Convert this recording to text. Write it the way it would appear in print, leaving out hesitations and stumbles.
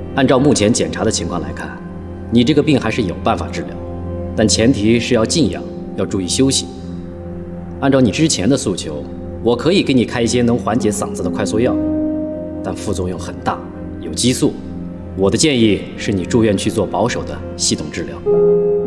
按照目前检查的情况来看，你这个病还是有办法治疗，但前提是要静养，要注意休息。按照你之前的诉求，我可以给你开一些能缓解嗓子的快速药，但副作用很大，有激素。我的建议是你住院去做保守的系统治疗。